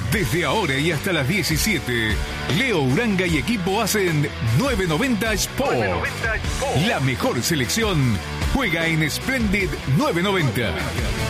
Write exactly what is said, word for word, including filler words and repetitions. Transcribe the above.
Desde ahora y hasta las diecisiete, Leo Uranga y equipo hacen novecientos noventa Sport. novecientos noventa Sport. La mejor selección juega en Splendid novecientos noventa.